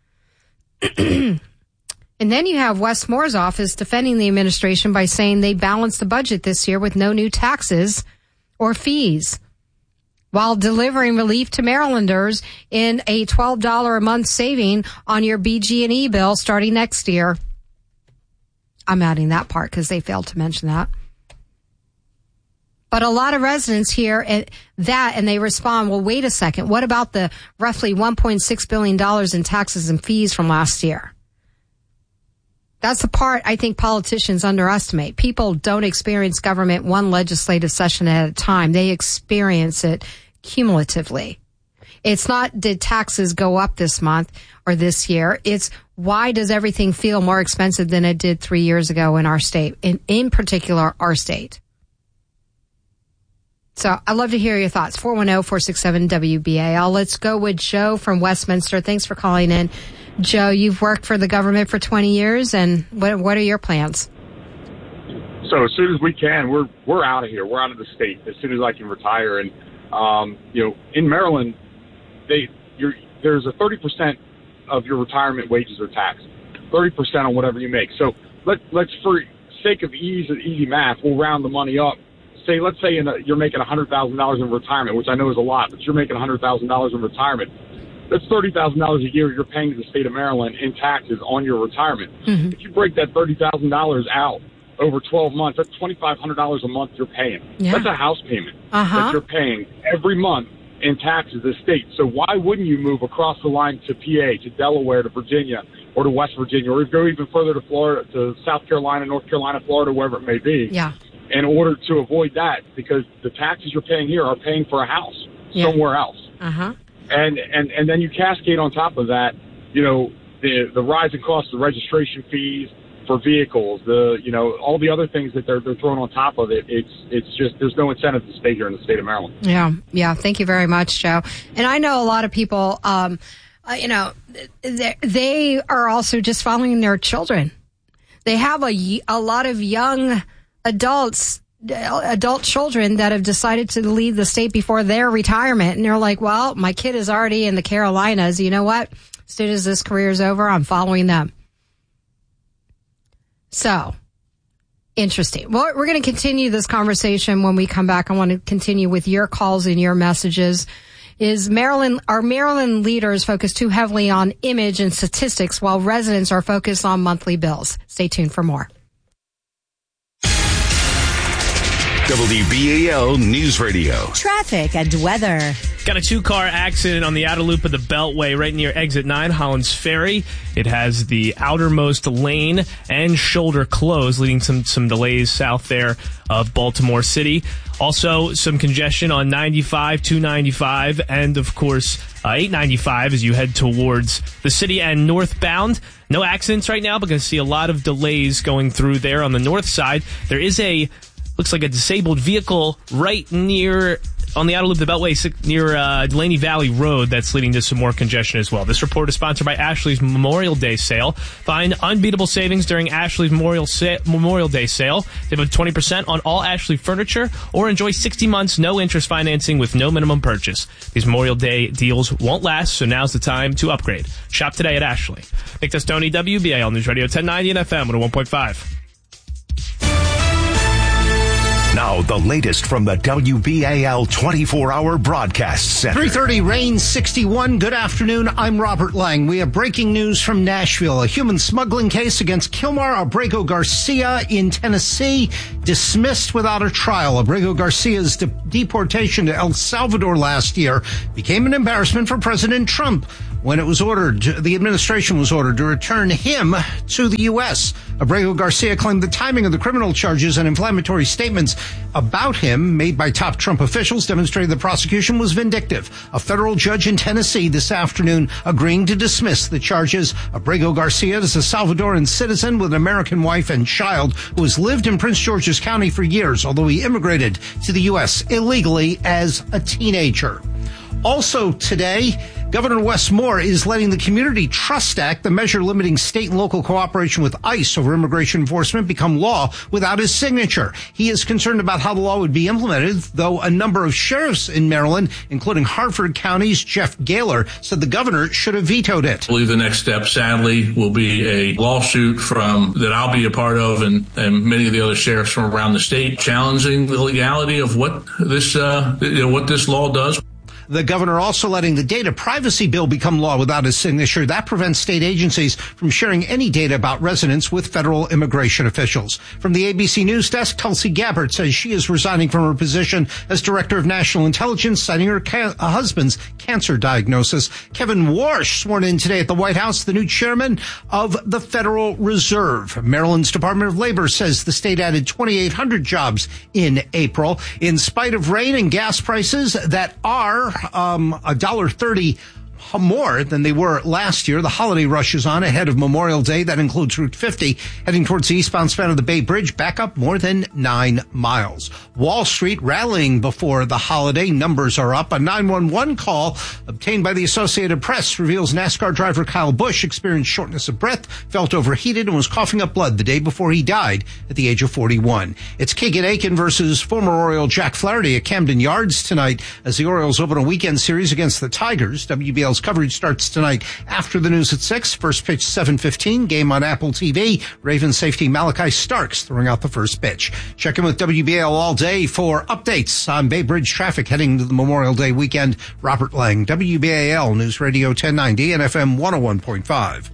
And then you have Wes Moore's office defending the administration by saying they balanced the budget this year with no new taxes or fees, while delivering relief to Marylanders in a $12 a month saving on your BG&E bill starting next year. I'm adding that part because they failed to mention that. But a lot of residents hear that and they respond, well, wait a second. What about the roughly $1.6 billion in taxes and fees from last year? That's the part I think politicians underestimate. People don't experience government one legislative session at a time. They experience it cumulatively. It's not, did taxes go up this month or this year? It's, why does everything feel more expensive than it did 3 years ago in our state, in particular our state? So I'd love to hear your thoughts. 410-467-WBAL. Let's go with Joe from Westminster. Thanks for calling in. Joe, you've worked for the government for 20 years, and what are your plans? So as soon as we can, we're out of here. We're out of the state as soon as I can retire. And in Maryland, there's a 30% of your retirement wages are taxed, 30% on whatever you make. So let's for sake of easy math, we'll round the money up. Let's say you're making $100,000 in retirement, which I know is a lot, but you're making $100,000 in retirement. That's $30,000 a year you're paying to the state of Maryland in taxes on your retirement. Mm-hmm. If you break that $30,000 out over 12 months, that's $2,500 a month you're paying. Yeah. That's a house payment that you're paying every month in taxes to the state. So why wouldn't you move across the line to PA, to Delaware, to Virginia, or to West Virginia, or go even further to Florida, to South Carolina, North Carolina, Florida, wherever it may be? Yeah. In order to avoid that, because the taxes you're paying here are paying for a house somewhere else. Uh-huh. And then you cascade on top of that, the rising costs of registration fees for vehicles, all the other things that they're throwing on top of it. It's just, there's no incentive to stay here in the state of Maryland. Yeah. Thank you very much, Joe. And I know a lot of people, they are also just following their children. They have a lot of young adult children that have decided to leave the state before their retirement. And they're like, well, my kid is already in the Carolinas. You know what? As soon as this career is over, I'm following them. So, interesting. Well, we're going to continue this conversation when we come back. I want to continue with your calls and your messages. Are Maryland leaders focused too heavily on image and statistics while residents are focused on monthly bills? Stay tuned for more. WBAL News Radio. Traffic and weather. Got a 2-car accident on the outer loop of the Beltway right near Exit 9, Hollands Ferry. It has the outermost lane and shoulder closed, leading to some delays south there of Baltimore City. Also, some congestion on 95, 295, and, of course, 895 as you head towards the city and northbound. No accidents right now, but going to see a lot of delays going through there on the north side. There is looks like a disabled vehicle right near, on the outer loop of the Beltway, near Delaney Valley Road, that's leading to some more congestion as well. This report is sponsored by Ashley's Memorial Day Sale. Find unbeatable savings during Ashley's Memorial Day Sale. They have 20% on all Ashley furniture, or enjoy 60 months no interest financing with no minimum purchase. These Memorial Day deals won't last, so now's the time to upgrade. Shop today at Ashley. Nick Testoni, WBAL News Radio 1090 and FM 101.5. Now, the latest from the WBAL 24-hour broadcast center. 3:30, rain 61. Good afternoon. I'm Robert Lang. We have breaking news from Nashville. A human smuggling case against Kilmar Abrego Garcia in Tennessee dismissed without a trial. Abrego Garcia's deportation to El Salvador last year became an embarrassment for President Trump when the administration was ordered to return him to the U.S. Abrego Garcia claimed the timing of the criminal charges and inflammatory statements about him made by top Trump officials demonstrated the prosecution was vindictive. A federal judge in Tennessee this afternoon agreeing to dismiss the charges. Abrego Garcia is a Salvadoran citizen with an American wife and child who has lived in Prince George's County for years, although he immigrated to the U.S. illegally as a teenager. Also today, Governor Wes Moore is letting the Community Trust Act, the measure limiting state and local cooperation with ICE over immigration enforcement, become law without his signature. He is concerned about how the law would be implemented, though a number of sheriffs in Maryland, including Harford County's Jeff Gaylor, said the governor should have vetoed it. I believe the next step, sadly, will be a lawsuit that I'll be a part of and many of the other sheriffs from around the state challenging the legality of what this law does. The governor also letting the data privacy bill become law without his signature. That prevents state agencies from sharing any data about residents with federal immigration officials. From the ABC News Desk, Tulsi Gabbard says she is resigning from her position as Director of National Intelligence, citing her husband's cancer diagnosis. Kevin Warsh sworn in today at the White House, the new chairman of the Federal Reserve. Maryland's Department of Labor says the state added 2,800 jobs in April. In spite of rain and gas prices that are $1.30 more than they were last year. The holiday rush is on ahead of Memorial Day. That includes Route 50 heading towards the eastbound span of the Bay Bridge, back up more than 9 miles. Wall Street rallying before the holiday. Numbers are up. A 911 call obtained by the Associated Press reveals NASCAR driver Kyle Busch experienced shortness of breath, felt overheated, and was coughing up blood the day before he died at the age of 41. It's Keegan Aiken versus former Oriole Jack Flaherty at Camden Yards tonight as the Orioles open a weekend series against the Tigers. WBL's coverage starts tonight after the news at 6. First pitch 7:15. Game on Apple TV. Ravens safety Malachi Starks throwing out the first pitch. Check in with WBL all day for updates on Bay Bridge traffic heading to the Memorial Day weekend. Robert Lang, WBAL News Radio 1090 and FM 101.5.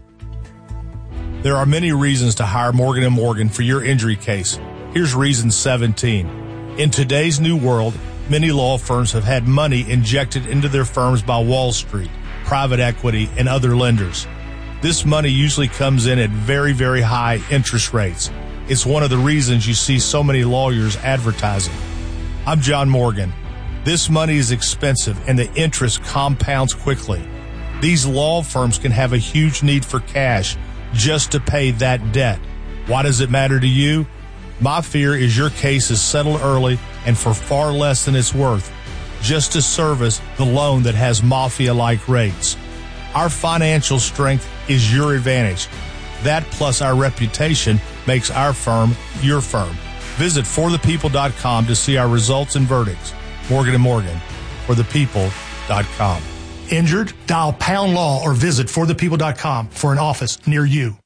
There are many reasons to hire Morgan & Morgan for your injury case. Here's reason 17. In today's new world, many law firms have had money injected into their firms by Wall Street, private equity, and other lenders. This money usually comes in at very, very high interest rates. It's one of the reasons you see so many lawyers advertising. I'm John Morgan. This money is expensive and the interest compounds quickly. These law firms can have a huge need for cash just to pay that debt. Why does it matter to you? My fear is your case is settled early and for far less than it's worth, just to service the loan that has mafia-like rates. Our financial strength is your advantage. That plus our reputation makes our firm your firm. Visit forthepeople.com to see our results and verdicts. Morgan & Morgan, forthepeople.com. Injured? Dial pound law or visit forthepeople.com for an office near you.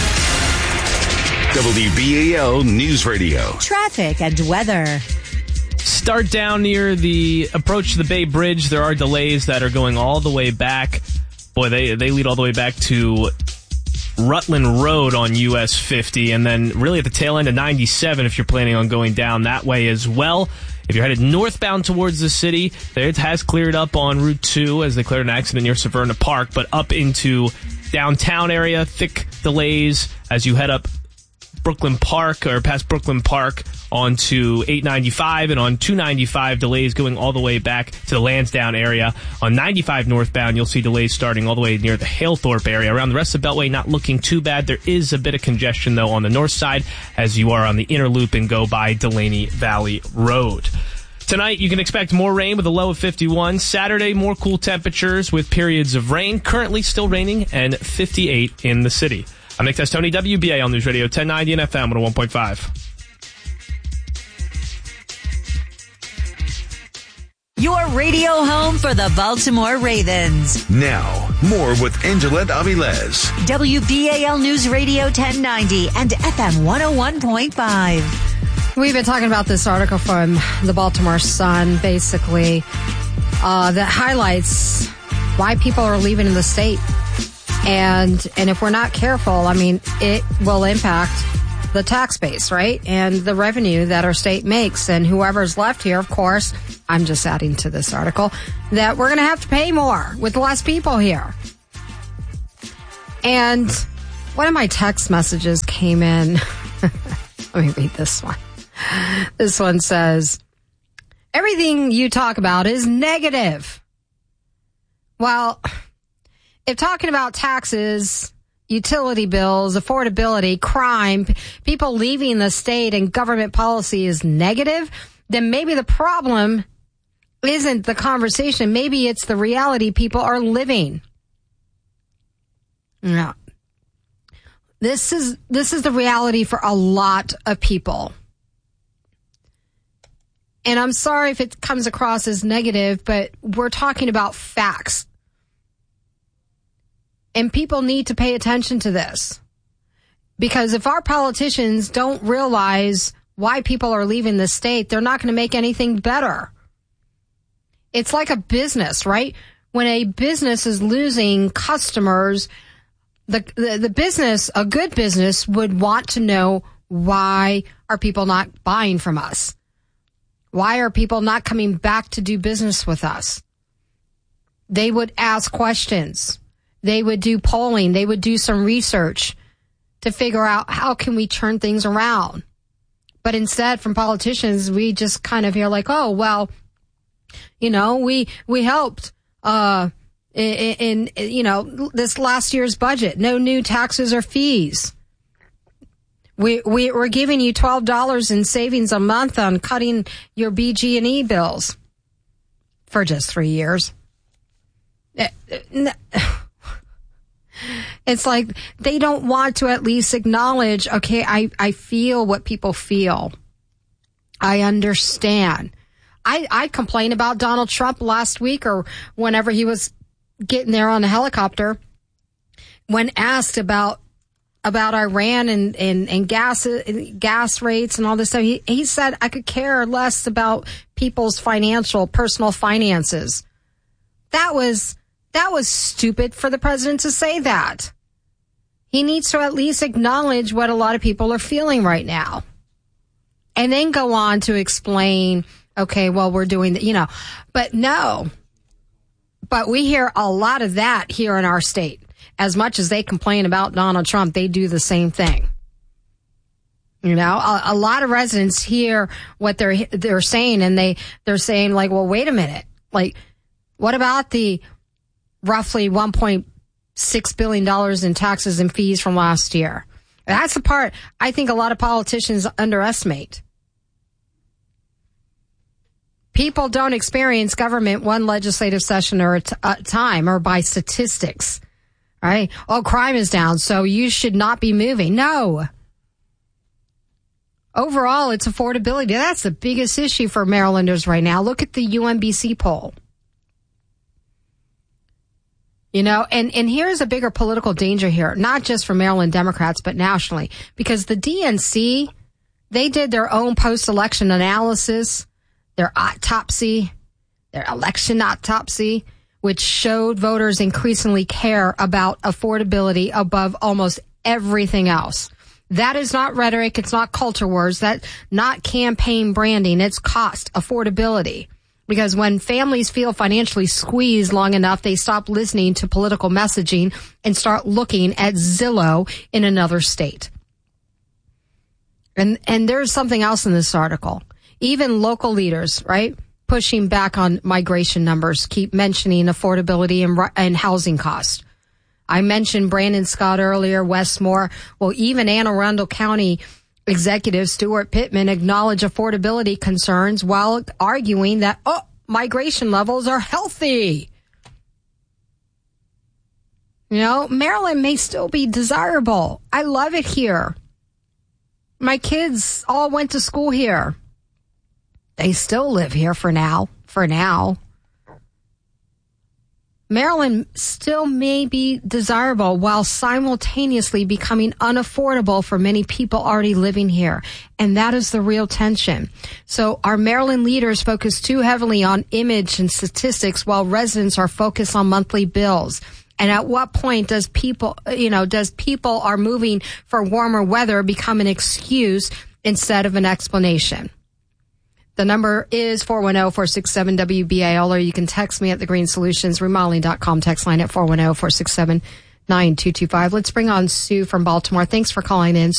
WBAL News Radio. Traffic and weather. Start down near the approach to the Bay Bridge. There are delays that are going all the way back. Boy, they lead all the way back to Rutland Road on US 50, and then really at the tail end of 97 if you're planning on going down that way as well. If you're headed northbound towards the city, it has cleared up on Route 2 as they cleared an accident near Severna Park, but up into downtown area, thick delays as you head up Brooklyn Park or past Brooklyn Park onto 895 and on 295 delays going all the way back to the Lansdowne area. On 95 northbound, you'll see delays starting all the way near the Halethorpe area. Around the rest of the Beltway, not looking too bad. There is a bit of congestion, though, on the north side as you are on the inner loop and go by Delaney Valley Road. Tonight, you can expect more rain with a low of 51. Saturday, more cool temperatures with periods of rain. Currently still raining and 58 in the city. I'm Nick Testoni, WBAL News Radio 1090 and FM 101.5. Your radio home for the Baltimore Ravens. Now, more with Angelette Avilés. WBAL News Radio 1090 and FM 101.5. We've been talking about this article from the Baltimore Sun, basically, that highlights why people are leaving the state. And if we're not careful, I mean, it will impact the tax base, right? And the revenue that our state makes. And whoever's left here, of course, I'm just adding to this article, that we're going to have to pay more with less people here. And one of my text messages came in. Let me read this one. This one says, everything you talk about is negative. Well, if talking about taxes, utility bills, affordability, crime, people leaving the state and government policy is negative, then maybe the problem isn't the conversation. Maybe it's the reality people are living. No. This is the reality for a lot of people. And I'm sorry if it comes across as negative, but we're talking about facts. And people need to pay attention to this. Because if our politicians don't realize why people are leaving the state, they're not going to make anything better. It's like a business, right? When a business is losing customers, the business, a good business, would want to know, why are people not buying from us? Why are people not coming back to do business with us? They would ask questions. They would do polling. They would do some research to figure out, how can we turn things around? But instead, from politicians, we just kind of hear like, oh, well, you know, we helped in this last year's budget. No new taxes or fees. We're giving you $12 in savings a month on cutting your BG&E bills for just 3 years. It's like they don't want to at least acknowledge, okay, I feel what people feel. I understand. I complained about Donald Trump last week, or whenever he was getting there on the helicopter, when asked about Iran and gas rates and all this stuff. He said, I could care less about people's personal finances. That was stupid for the president to say that. He needs to at least acknowledge what a lot of people are feeling right now. And then go on to explain, okay, well, we're doing that, but no. But we hear a lot of that here in our state. As much as they complain about Donald Trump, they do the same thing. A lot of residents hear what they're saying, and they're saying like, well, wait a minute. Like, what about the roughly $1.6 billion in taxes and fees from last year? That's the part I think a lot of politicians underestimate. People don't experience government one legislative session or a time, or by statistics. Right? Oh, crime is down, so you should not be moving. No. Overall, it's affordability. That's the biggest issue for Marylanders right now. Look at the UMBC poll. And here's a bigger political danger here, not just for Maryland Democrats, but nationally, because the DNC, they did their own post-election analysis, their autopsy, their election autopsy, which showed voters increasingly care about affordability above almost everything else. That is not rhetoric. It's not culture wars. That's not campaign branding. It's cost, affordability. Because when families feel financially squeezed long enough, they stop listening to political messaging and start looking at Zillow in another state. And there's something else in this article. Even local leaders, right? Pushing back on migration numbers, keep mentioning affordability and housing costs. I mentioned Brandon Scott earlier, Westmore. Well, even Anne Arundel County Executive Stuart Pittman acknowledged affordability concerns while arguing that, migration levels are healthy. Maryland may still be desirable. I love it here. My kids all went to school here. They still live here for now. Maryland still may be desirable while simultaneously becoming unaffordable for many people already living here. And that is the real tension. So our Maryland leaders focus too heavily on image and statistics while residents are focused on monthly bills. And at what point does people are moving for warmer weather become an excuse instead of an explanation? The number is 410-467-WBAL, or you can text me at thegreensolutions.remodeling.com text line at 410-467-9225. Let's bring on Sue from Baltimore. Thanks for calling in.